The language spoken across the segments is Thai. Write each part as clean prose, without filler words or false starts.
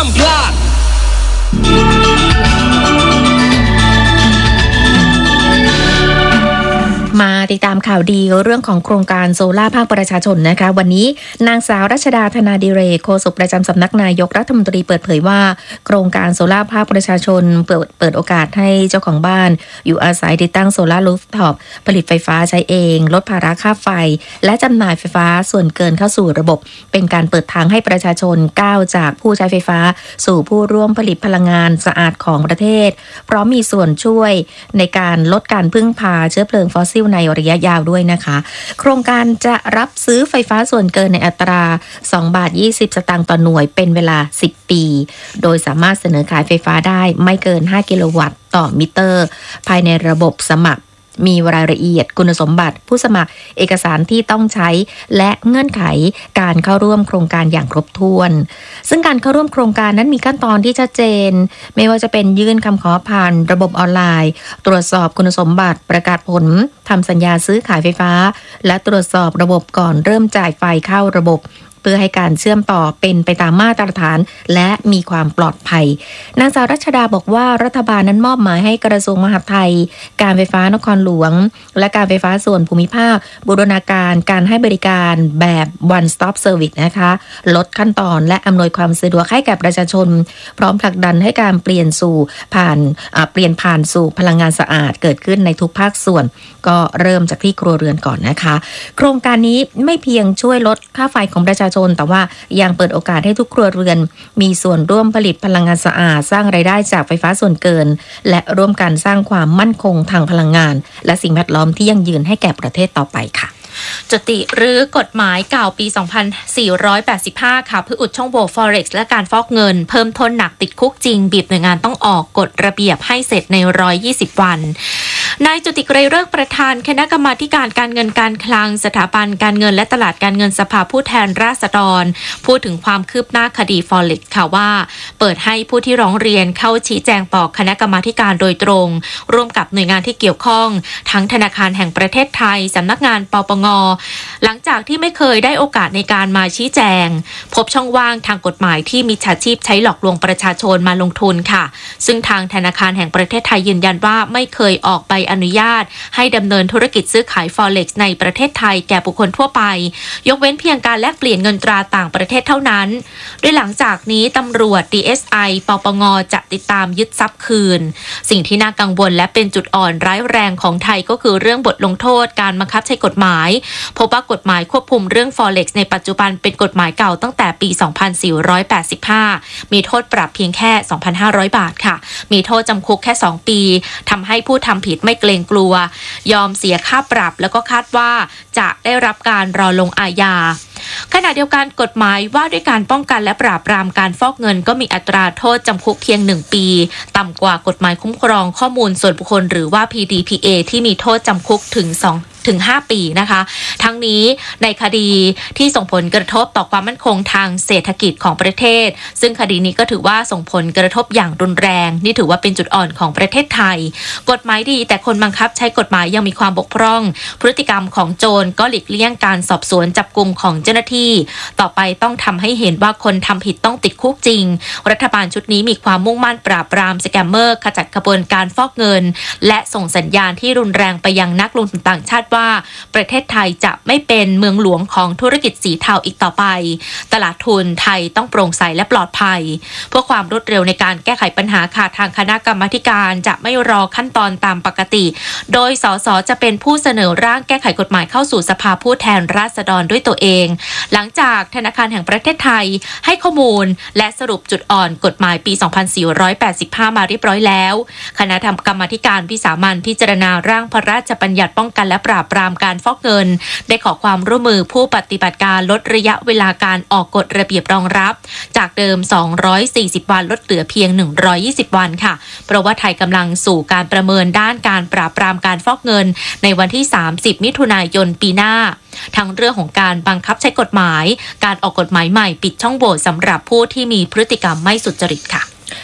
ามพลาดมาติดตามข่าวดีเรื่องของโครงการโซล่าภาคประชาชนนะคะวันนี้นางสาวรัชดาธนาดิเรกโฆษกประจำสำนักนายกรัฐมนตรีเปิดเผยว่าโครงการโซล่าภาคประชาชนเปิดโอกาสให้เจ้าของบ้านอยู่อาศัยติดตั้งโซล่ารูฟท็อปผลิตไฟฟ้าใช้เองลดภาระค่าไฟและจำหน่ายไฟฟ้าส่วนเกินเข้าสู่ระบบเป็นการเปิดทางให้ประชาชนก้าวจากผู้ใช้ไฟฟ้าสู่ผู้ร่วมผลิตพลังงานสะอาดของประเทศเพราะมีส่วนช่วยในการลดการพึ่งพาเชื้อเพลิงฟอสซิลในระยะยาวด้วยนะคะโครงการจะรับซื้อไฟฟ้าส่วนเกินในอัตรา2.20 บาทต่อหน่วยเป็นเวลา10 ปีโดยสามารถเสนอขายไฟฟ้าได้ไม่เกิน5กิโลวัตต์ต่อมิเตอร์ภายในระบบสมัครมีรายละเอียดคุณสมบัติผู้สมัครเอกสารที่ต้องใช้และเงื่อนไขการเข้าร่วมโครงการอย่างครบถ้วนซึ่งการเข้าร่วมโครงการนั้นมีขั้นตอนที่ชัดเจนไม่ว่าจะเป็นยื่นคำขอผ่านระบบออนไลน์ตรวจสอบคุณสมบัติประกาศผลทำสัญญาซื้อขายไฟฟ้าและตรวจสอบระบบก่อนเริ่มจ่ายไฟเข้าระบบเพื่อให้การเชื่อมต่อเป็นไปตามมาตรฐานและมีความปลอดภัยนางสาวรัชดาบอกว่ารัฐบาลนั้นมอบหมายให้กระทรวงมหาดไทยการไฟฟ้านครหลวงและการไฟฟ้าส่วนภูมิภาคบูรณาการการให้บริการแบบ one stop service นะคะลดขั้นตอนและอำนวยความสะดวกให้แก่ประชาชนพร้อมผลักดันให้การเปลี่ยนผ่านสู่พลังงานสะอาดเกิดขึ้นในทุกภาคส่วนก็เริ่มจากที่ครัวเรือนก่อนนะคะโครงการนี้ไม่เพียงช่วยลดค่าไฟของประชาชนแต่ว่ายังเปิดโอกาสให้ทุกครัวเรือนมีส่วนร่วมผลิตพลังงานสะอาดสร้างรายได้จากไฟฟ้าส่วนเกินและร่วมกันสร้างความมั่นคงทางพลังงานและสิ่งแวดล้อมที่ยั่งยืนให้แก่ประเทศต่อไปค่ะจุติหรือกฎหมายเก่าปี 2485 ค่ะเพื่ออุดช่องโหว่ Forex และการฟอกเงินเพิ่มโทษหนักติดคุกจริงบีบหน่วยงานต้องออกกฎระเบียบให้เสร็จใน120 วันนายจุติไกรฤกษ์ประธานคณะกรรมาการการเงินการคลังสถาบันการเงินและตลาดการเงินสภาผู้แทนราษฎรพูดถึงความคืบหน้าคดี Forex ค่ะว่าเปิดให้ผู้ที่ร้องเรียนเข้าชี้แจงต่อคณะกรรมาการโดยตรงร่วมกับหน่วยงานที่เกี่ยวข้องทั้งธนาคารแห่งประเทศไทยสำนักงานปปง.หลังจากที่ไม่เคยได้โอกาสในการมาชี้แจงพบช่องว่างทางกฎหมายที่มิจฉาชีพใช้หลอกลวงประชาชนมาลงทุนค่ะซึ่งทางธนาคารแห่งประเทศไทยยืนยันว่าไม่เคยออกใบอนุญาตให้ดำเนินธุรกิจซื้อขาย Forex ในประเทศไทยแก่บุคคลทั่วไปยกเว้นเพียงการแลกเปลี่ยนเงินตราต่างประเทศเท่านั้นโดยหลังจากนี้ตำรวจ DSI ปปง.จะติดตามยึดทรัพย์คืนสิ่งที่น่ากังวลและเป็นจุดอ่อนร้ายแรงของไทยก็คือเรื่องบทลงโทษการบังคับใช้กฎหมายพบว่ากฎหมายควบคุมเรื่อง Forex ในปัจจุบันเป็นกฎหมายเก่าตั้งแต่ปี 2485 มีโทษปรับเพียงแค่ 2,500 บาทค่ะมีโทษจำคุกแค่ 2 ปีทำให้ผู้ทำผิดไม่เกรงกลัวยอมเสียค่าปรับแล้วก็คาดว่าจะได้รับการรอลงอาญาขณะเดียวกันกฎหมายว่าด้วยการป้องกันและปราบปรามการฟอกเงินก็มีอัตราโทษจำคุกเพียง1 ปีต่ำกว่ากฎหมายคุ้มครองข้อมูลส่วนบุคคลหรือว่า PDPA ที่มีโทษจำคุกถึง 5 ปีนะคะทั้งนี้ในคดีที่ส่งผลกระทบต่อความมั่นคงทางเศรษฐกิจของประเทศซึ่งคดีนี้ก็ถือว่าส่งผลกระทบอย่างรุนแรงนี่ถือว่าเป็นจุดอ่อนของประเทศไทยกฎหมายดีแต่คนบังคับใช้กฎหมายยังมีความบกพร่องพฤติกรรมของโจรก็หลีกเลี่ยงการสอบสวนจับกุมของเจ้าหน้าที่ต่อไปต้องทำให้เห็นว่าคนทำผิดต้องติดคุกจริงรัฐบาลชุดนี้มีความมุ่งมั่นปราบปรามสแกมเมอร์ขจัดกระบวนการฟอกเงินและส่งสัญญาณที่รุนแรงไปยังนักลงทุนต่างชาติว่าประเทศไทยจะไม่เป็นเมืองหลวงของธุรกิจสีเทาอีกต่อไปตลาดทุนไทยต้องโปร่งใสและปลอดภัยเพื่อความรวดเร็วในการแก้ไขปัญหาค่ะทางคณะกรรมาการจะไม่รอขั้นตอนตามปกติโดยสสจะเป็นผู้เสนอร่างแก้ไขกฎหมายเข้าสู่สภาผู้แทนราษฎรด้วยตัวเองหลังจากธนาคารแห่งประเทศไทยให้ข้อมูลและสรุปจุดอ่อนกฎหมายปี 2485 มาเรียบร้อยแล้วคณะกรรมาการวิสามัญพิจารณาร่างพระราชบัญญัติป้องกันและปราบปรามการฟอกเงินได้ขอความร่วมมือผู้ปฏิบัติการลดระยะเวลาการออกกฎระเบียบรองรับจากเดิม240 วันลดเหลือเพียง120 วันค่ะเพราะว่าไทยกำลังสู่การประเมินด้านการปราบปรามการฟอกเงินในวันที่30 มิถุนายนปีหน้าทั้งเรื่องของการบังคับใช้กฎหมายการออกกฎหมายใหม่ปิดช่องโหว่สำหรับผู้ที่มีพฤติกรรมไม่สุจริตค่ะ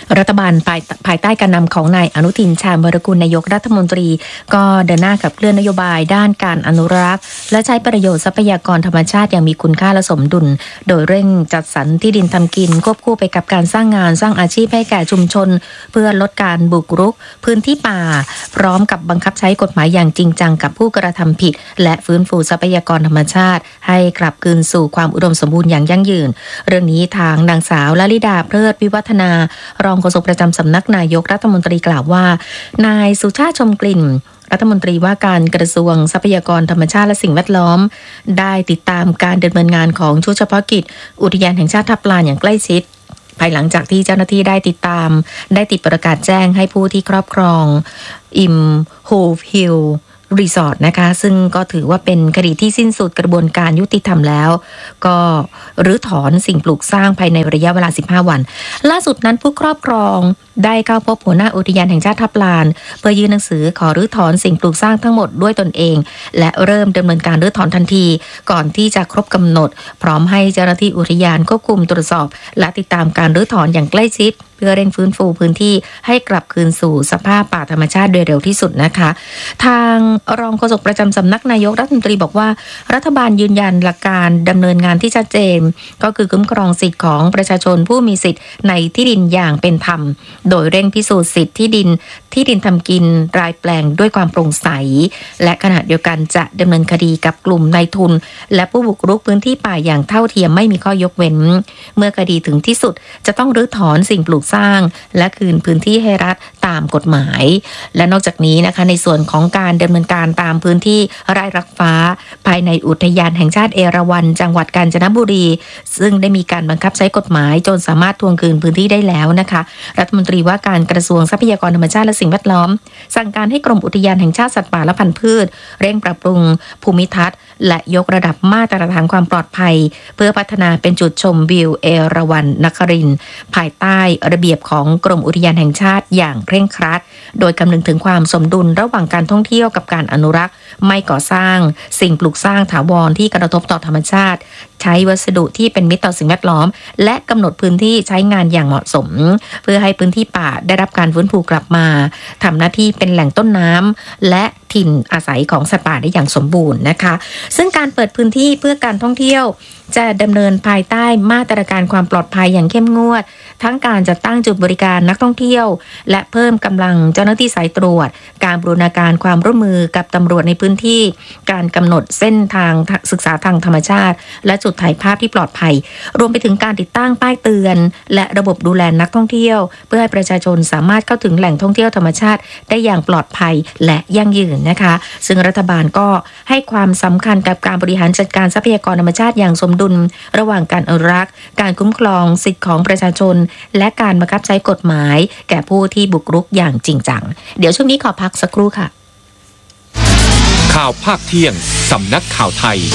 รัฐบาลภายใต้การนำของนายอนุทินชาญวรกุลนายกรัฐมนตรีก็เดินหน้าขับเคลื่อนนโยบายด้านการอนุรักษ์และใช้ประโยชน์ทรัพยากรธรรมชาติอย่างมีคุณค่าและสมดุลโดยเร่งจัดสรรที่ดินทำกินควบคู่ไปกับการสร้างงานสร้างอาชีพให้แก่ชุมชนเพื่อลดการบุกรุกพื้นที่ป่าพร้อมกับบังคับใช้กฎหมายอย่างจริงจังกับผู้กระทำผิดและฟื้นฟูทรัพยากรธรรมชาติให้กลับคืนสู่ความอุดมสมบูรณ์อย่างยั่งยืนเรื่องนี้ทางนางสาวลลิดาเพลิดวิวัฒนารองโฆษกประจำสำนักนายกรัฐมนตรีกล่าวว่านายสุชาติชมกลิ่นรัฐมนตรีว่าการกระทรวงทรัพยากรธรรมชาติและสิ่งแวดล้อมได้ติดตามการดำเนินงานของชุดเฉพาะกิจอุทยานแห่งชาติทับลานอย่างใกล้ชิดภายหลังจากที่เจ้าหน้าที่ได้ติดประกาศแจ้งให้ผู้ที่ครอบครองอิมโฮฮิลรีสอร์ทนะคะซึ่งก็ถือว่าเป็นคดีที่สิ้นสุดกระบวนการยุติธรรมแล้วก็รื้อถอนสิ่งปลูกสร้างภายในระยะเวลา15วันล่าสุดนั้นผู้ครอบครองได้เข้าพบหัวหน้าอุทยานแห่งชาติทับลานเพื่อยื่นหนังสือขอรื้อถอนสิ่งปลูกสร้างทั้งหมดด้วยตนเองและเริ่มดำเนินการรื้อถอนทันทีก่อนที่จะครบกำหนดพร้อมให้เจ้าหน้าที่อุทยานควบคุมตรวจสอบและติดตามการรื้อถอนอย่างใกล้ชิดเพื่อเร่งฟื้นฟูพื้นที่ให้กลับคืนสู่สภาพป่าธรรมชาติโดยเร็วที่สุดนะคะทางรองโฆษกประจำสำนักนายกรัฐมนตรีบอกว่ารัฐบาลยืนยันหลักการดำเนินงานที่ชัดเจนก็คือคุ้มครองสิทธิของประชาชนผู้มีสิทธิ์ในที่ดินอย่างเป็นธรรมโดยเร่งพิสูจน์สิทธิที่ดินทำกินรายแปลงด้วยความโปร่งใสและขณะเดียวกันจะดำเนินคดีกับกลุ่มนายทุนและผู้บุกรุกพื้นที่ป่าอย่างเท่าเทียมไม่มีข้อยกเว้นเมื่อคดีถึงที่สุดจะต้องรื้อถอนสิ่งปลูกสร้างและคืนพื้นที่ให้รัฐตามกฎหมายและนอกจากนี้นะคะในส่วนของการดำเนินการตามพื้นที่ไร่รักฟ้าภายในอุทยานแห่งชาติเอราวัณจังหวัดกาญจนบุรีซึ่งได้มีการบังคับใช้กฎหมายจนสามารถทวงคืนพื้นที่ได้แล้วนะคะรัฐมนตรีว่าการกระทรวงทรัพยากรธรรมชาติและสิ่งแวดล้อมสั่งการให้กรมอุทยานแห่งชาติสัตว์ป่าและพันธุ์พืชเร่งปรับปรุงภูมิทัศน์และยกระดับมาตรฐานความปลอดภัยเพื่อพัฒนาเป็นจุดชมวิวเอราวัณนครินทร์ภายใต้ระเบียบของกรมอุทยานแห่งชาติอย่างเคร่งครัดโดยคำนึงถึงความสมดุลระหว่างการท่องเที่ยวกับการอนุรักษ์ไม่ก่อสร้างสิ่งปลูกสร้างถาวรที่กระทบต่อธรรมชาติใช้วัสดุที่เป็นมิตรต่อสิ่งแวดล้อมและกำหนดพื้นที่ใช้งานอย่างเหมาะสมเพื่อให้พื้นที่ป่าได้รับการฟื้นฟูกลับมาทำหน้าที่เป็นแหล่งต้นน้ำและถิ่นอาศัยของสัตว์ป่าได้อย่างสมบูรณ์นะคะซึ่งการเปิดพื้นที่เพื่อการท่องเที่ยวจะดำเนินภายใต้มาตรการความปลอดภัยอย่างเข้มงวดทั้งการจัดตั้งจุดบริการนักท่องเที่ยวและเพิ่มกำลังเจ้าหน้าที่สายตรวจการบูรณาการความร่วมมือกับตำรวจในพื้นที่การกำหนดเส้นทางศึกษาทางธรรมชาติและจุดถ่ายภาพที่ปลอดภัยรวมไปถึงการติดตั้งป้ายเตือนและระบบดูแลนักท่องเที่ยวเพื่อให้ประชาชนสามารถเข้าถึงแหล่งท่องเที่ยวธรรมชาติได้อย่างปลอดภัยและยั่งยืนนะคะซึ่งรัฐบาลก็ให้ความสำคัญกับการบริหารจัดการทรัพยากรธรรมชาติอย่างสมดุลระหว่างการอนุรักษ์การคุ้มครองสิทธิของประชาชนและการบังคับใช้กฎหมายแก่ผู้ที่บุกรุกอย่างจริงจังเดี๋ยวช่วงนี้ขอพักสักครู่ค่ะข่าวภาคเที่ยงสำนักข่าวไทย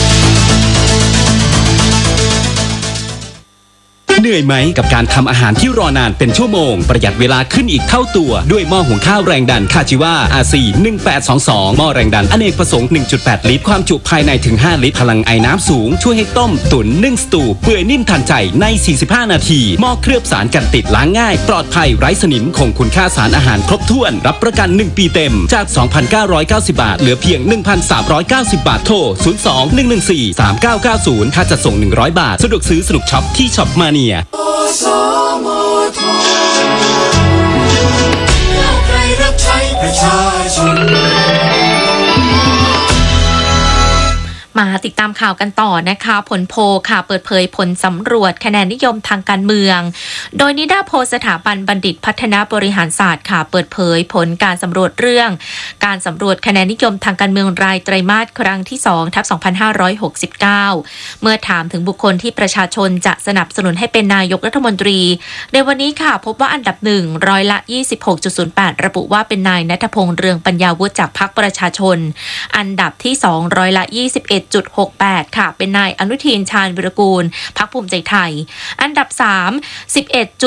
เหนื่อยไหมกับการทำอาหารที่รอนานเป็นชั่วโมงประหยัดเวลาขึ้นอีกเท่าตัวด้วยหม้อหุงข้าวแรงดันคาจิวา RC 1822หม้อแรงดันอเนกประสงค์ 1.8 ลิตรความจุภายในถึง5ลิตรพลังไอน้ำสูงช่วยให้ต้มตุ๋นนึ่งสตูเปื่อยนิ่มทันใจใน45นาทีหม้อเคลือบสารกันติดล้างง่ายปลอดภัยไร้สนิมคงคุณค่าสารอาหารครบถ้วนรับประกัน1ปีเต็มจาก 2,990 บาทเหลือเพียง 1,390 บาทโทร 02-114-3990 ค่าจัดส่ง100 บาทสะดวกซื้อสนุกช็อปที่ช็อปมาเนียมาติดตามข่าวกันต่อนะคะผลโพลค่ะเปิดเผยผลสำรวจคะแนนนิยมทางการเมืองโดยนิดาโพลสถาบันบัณฑิตพัฒนาบริหารศาสตร์ค่ะเปิดเผยผลการสำรวจเรื่องการสำรวจคะแนนนิยมทางการเมืองรายไตรมาสครั้งที่ 2/2569 เมื่อถามถึงบุคคลที่ประชาชนจะสนับสนุนให้เป็นนายกรัฐมนตรีในวันนี้ค่ะพบว่าอันดับ1ร้อยละ 26.08 ระบุว่าเป็นนายณัฐพงษ์เรืองปัญญาวุฒิจากพรรคประชาชนอันดับที่2ร้อยละ 21.09 11.68 ค่ะเป็นนายอนุทินชาญวิรากูลพรรคภูมิใจไทยอันดับ3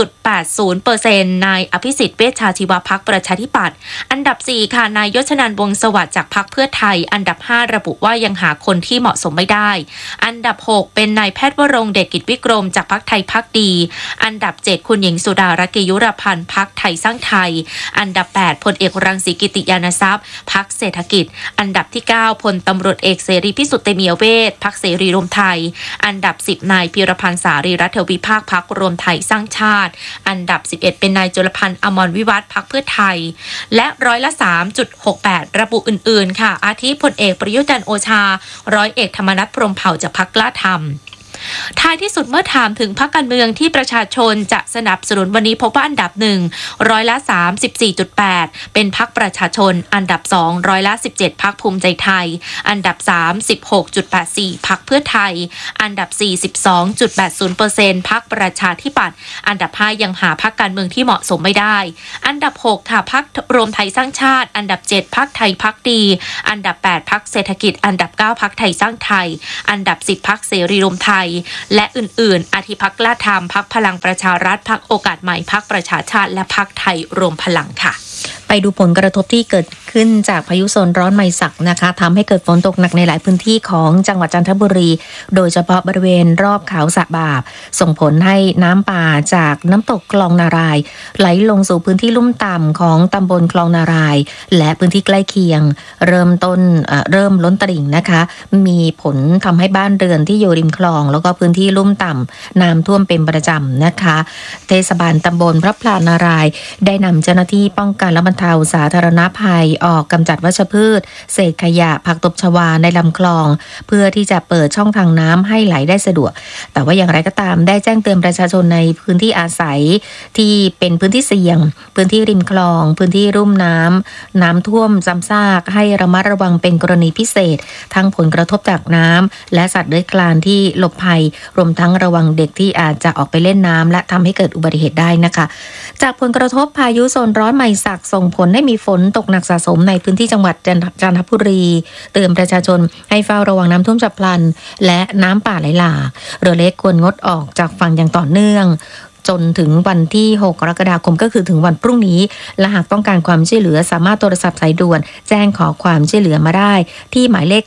11.80% นายอภิสิทธิ์เวชชาชีวะพรรคประชาธิปัตย์อันดับ4ค่ะนายยศนันท์วงศ์สวัสดิ์จากพรรคเพื่อไทยอันดับ5ระบุว่ายังหาคนที่เหมาะสมไม่ได้อันดับ6เป็นนายแพทย์วรงค์เดชกิจวิกรมจากพรรคไทยพรรคดีอันดับ7คุณหญิงสุดารัตน์เกยุรพันธ์พรรคไทยสร้างไทยอันดับ8พลเอกรังสีกิติยานทรัพย์พรรคเศรษฐกิจอันดับที่9พลตำรวจเอกเสรีพิสุทธิ์เตมียเวชพรรคเสรีรวมไทยอันดับ10นายพีรพันธ์สารีรัฐวิภาคพรรครวมไทยสร้างชาติอันดับ11เป็นนายจุลพันธ์อมรวิวัฒน์พรรคเพื่อไทยและ3.68ระบุอื่นๆค่ะอาทิพลเอกประยุทธ์จันทร์โอชาร้อยเอกธรรมนัสพรหมเผ่าจากพรรคกล้าธรรมท้ายที่สุดเมื่อถามถึงพรรคการเมืองที่ประชาชนจะสนับสนุนวันนี้พบว่าอันดับ1 34.8% เป็นพรรคประชาชนอันดับ2 17%พรรคภูมิใจไทยอันดับ3 16.84% พรรคเพื่อไทยอันดับ4 12.80% พรรคประชาธิปัตย์อันดับ5ยังหาพรรคการเมืองที่เหมาะสมไม่ได้อันดับ6ค่ะพรรครวมไทยสร้างชาติอันดับ7พรรคไทยพรรคดีอันดับ8พรรคเศรษฐกิจอันดับ9พรรคไทยสร้างไทยอันดับ10พรรคเสรีรวมไทยและอื่นๆอาทิพรรคกล้าธรรมพรรคพลังประชารัฐพรรคโอกาสใหม่พรรคประชาชาติและพรรคไทยรวมพลังค่ะไปดูผลกระทบที่เกิดขึ้นจากพายุโซนร้อนไมศักนะคะทำให้เกิดฝนตกหนักในหลายพื้นที่ของจังหวัดจันทบุรีโดยเฉพาะบริเวณรอบเขาสะบาบส่งผลให้น้ำป่าจากน้ำตกคลองนารายไหลลงสู่พื้นที่ลุ่มต่ำของตำบลคลองนารายและพื้นที่ใกล้เคียงเริ่มล้นตลิ่งนะคะมีผลทำให้บ้านเรือนที่อยู่ริมคลองแล้วก็พื้นที่ลุ่มต่ำน้ำท่วมเป็นประจำนะคะเทศบาลตำบลพระพลานารายได้นำเจ้าหน้าที่ป้องกันและบรรเทาสาธารณภัยออกกำจัดวัชพืชเศษขยะผักตบชวาในลำคลองเพื่อที่จะเปิดช่องทางน้ำให้ไหลได้สะดวกแต่ว่าอย่างไรก็ตามได้แจ้งเตือนประชาชนในพื้นที่อาศัยที่เป็นพื้นที่เสี่ยงพื้นที่ริมคลองพื้นที่รุ่มน้ำท่วมซ้ำซากให้ระมัดระวังเป็นกรณีพิเศษทั้งผลกระทบจากน้ำและสัตว์เลื้อยคลานที่หลบภัยรวมทั้งระวังเด็กที่อาจจะออกไปเล่นน้ำและทำให้เกิดอุบัติเหตุได้นะคะจากผลกระทบพายุโซนร้อนไมศักส่งผลให้มีฝนตกหนักสะสมในพื้นที่จังหวัดจันทบุรีเตือนประชาชนให้เฝ้าระวังน้ำท่วมฉับพลันและน้ำป่าไหลหลากเรือเล็กควรงดออกจากฝั่งอย่างต่อเนื่องจนถึงวันที่6กรกฎาคมก็คือถึงวันพรุ่งนี้และหากต้องการความช่วยเหลือสามารถโทรศัพท์สายด่วนแจ้งขอความช่วยเหลือมาได้ที่หมายเลข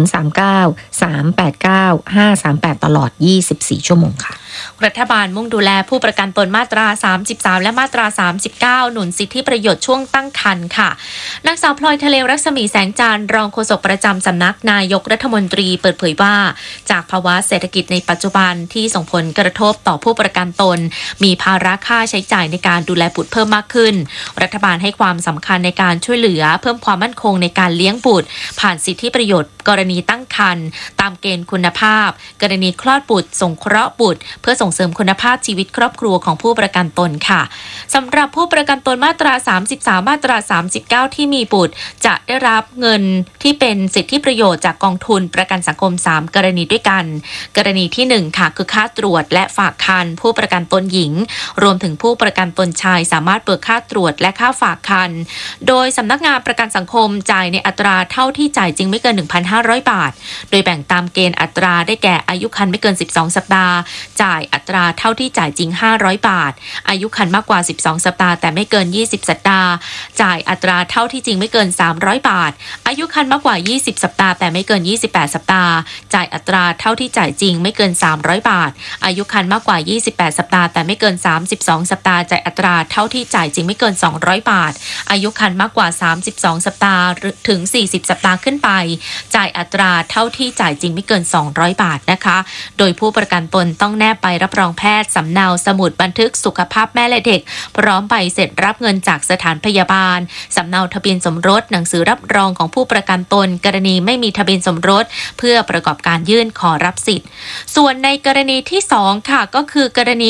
039-389-538ตลอด24ชั่วโมงค่ะรัฐบาลมุ่งดูแลผู้ประกันตนมาตรา33และมาตรา39หนุนสิทธิประโยชน์ช่วงตั้งครรภ์ค่ะนางสาวพลอยทะเลรัศมีแสงจันทร์รองโฆษกประจำสำนักนายกรัฐมนตรีเปิดเผยว่าจากภาวะเศรษฐกิจในปัจจุบันที่ส่งผลกระทบต่อผู้ประกันตนมีภาระค่าใช้จ่ายในการดูแลบุตรเพิ่มมากขึ้นรัฐบาลให้ความสำคัญในการช่วยเหลือเพิ่มความมั่นคงในการเลี้ยงบุตรผ่านสิทธิประโยชน์กรณีตั้งครรภ์ตามเกณฑ์คุณภาพกรณีคลอดบุตรสงเคราะห์บุตรเพื่อส่งเสริมคุณภาพชีวิตครอบครัวของผู้ประกันตนค่ะสำหรับผู้ประกันตนมาตรา33มาตรา39ที่มีบุตรจะได้รับเงินที่เป็นสิทธิประโยชน์จากกองทุนประกันสังคม3กรณีด้วยกันกรณีที่1ค่ะคือค่าตรวจและฝากครรภ์ผู้ประกันตนหญิงรวมถึงผู้ประกันตนชายสามารถเบิกค่าตรวจและค่าฝากครรภ์โดยสำนักงานประกันสังคมจ่ายในอัตราเท่าที่จ่ายจริงไม่เกิน 1,500 บาทโดยแบ่งตามเกณฑ์อัตราได้แก่อายุครรภ์ไม่เกิน12สัปดาห์จ่ายอัตราเท่าที่จ่ายจริง500บาทอายุครรภ์มากกว่า12สัปดาห์แต่ไม่เกิน20สัปดาห์จ่ายอัตราเท่าที่จริงไม่เกิน300บาทอายุครรภ์มากกว่า20สัปดาห์แต่ไม่เกิน28สัปดาห์จ่ายอัตราเท่าที่จ่ายจริงไม่เกิน300บาทอายุครรภ์มากกว่า28สัปดาห์แต่ไม่เกิน32สัปดาห์จ่ายอัตราเท่าที่จ่ายจริงไม่เกิน200บาทอายุครรภ์มากกว่า32สัปดาห์ถึง40สัปดาห์ขึ้นไปจ่ายอัตราเท่าที่จ่ายจริงไม่เกิน200บาทนะคะโดยผู้ประกันตนต้องแนบใบรับรองแพทย์สำเนาสมุดบันทึกสุขภาพแม่และเด็กพร้อมใบเสร็จรับเงินจากสถานพยาบาลสำเนาทะเบียนสมรสหนังสือรับรองของผู้ประกันตนกรณีไม่มีทะเบียนสมรสเพื่อประกอบการยื่นขอรับสิทธิ์ส่วนในกรณีที่2ค่ะก็คือกรณีคลอด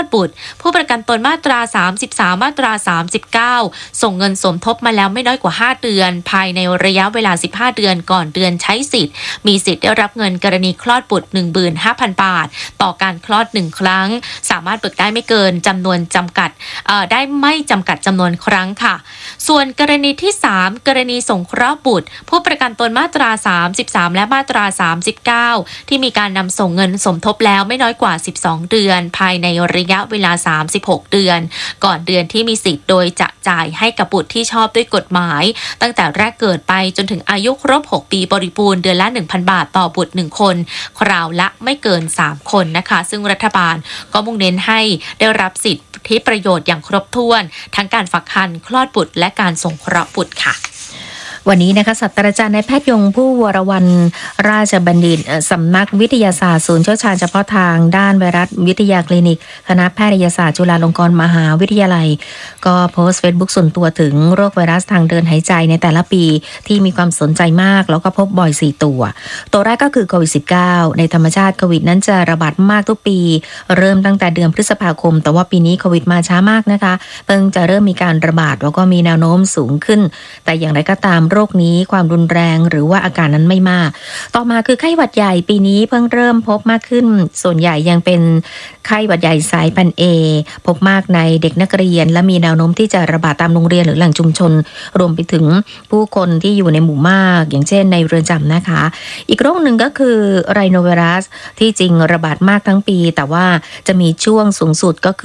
ดบุตรผู้ประกันตนมาตรา33มาตรา39ส่งเงินสมทบมาแล้วไม่น้อยกว่า5เดือนภายในระยะเวลา15เดือนก่อนเดือนใช้สิทธิ์มีสิทธิ์ได้รับเงินกรณีคลอดบุตร 15,000 บาทต่อการคลอด1ครั้งสามารถเบิกได้ไม่เกินจำนวนจำกัดได้ไม่จำกัดจำนวนครั้งค่ะส่วนกรณีที่3กรณีสงเคราะห์บุตรผู้ประกันตนมาตรา33และมาตรา39ที่มีการนำส่งเงินสมทบแล้วไม่น้อยกว่า12เดือนภายในระยะเวลา36เดือนก่อนเดือนที่มีสิทธิ์โดยจะจ่ายให้กับบุตรที่ชอบด้วยกฎหมายตั้งแต่แรกเกิดไปจนถึงอายุครบ6ปีบริบูรณ์เดือนละ 1,000 บาทต่อบุตร1คนคราวละไม่เกิน3คนนะคะซึ่งรัฐบาลก็มุ่งเน้นให้ได้รับสิทธิประโยชน์อย่างครบถ้วนทั้งการฝากครรภ์คลอดบุตรและการสงเคราะห์บุตรค่ะวันนี้นะคะศาสตราจารย์นายแพทย์ยงผู้วรวรรณราชบัณฑิตสำนักวิทยาศาสตร์ศูนย์เชี่ยวชาญเฉพาะทางด้านไวรัสวิทยาคลินิกคณะแพทยศาสตร์จุฬาลงกรณ์มหาวิทยาลัยก็โพสต์เฟซบุ๊กส่วนตัวถึงโรคไวรัสทางเดินหายใจในแต่ละปีที่มีความสนใจมากแล้วก็พบบ่อย4ตัวแรกก็คือโควิด -19 ในธรรมชาติโควิดนั้นจะระบาดมากทุกปีเริ่มตั้งแต่เดือนพฤษภาคมแต่ว่าปีนี้โควิดมาช้ามากนะคะเพิ่งจะเริ่มมีการระบาดแล้วก็มีแนวโน้มสูงขึ้นแต่อย่างไรก็ตามโรคนี้ความรุนแรงหรือว่าอาการนั้นไม่มากต่อมาคือไข้หวัดใหญ่ปีนี้เพิ่งเริ่มพบมากขึ้นส่วนใหญ่ยังเป็นไข้หวัดใหญ่สายพันธุ์ A พบมากในเด็กนักเรียนและมีแนวโน้มที่จะระบาดตามโรงเรียนหรือแหล่งชุมชนรวมไปถึงผู้คนที่อยู่ในหมู่มากอย่างเช่นในเรือนจำนะคะอีกโรคหนึ่งก็คือไรโนไวรัสที่จริงระบาดมากทั้งปีแต่ว่าจะมีช่วงสูงสุดก็คือ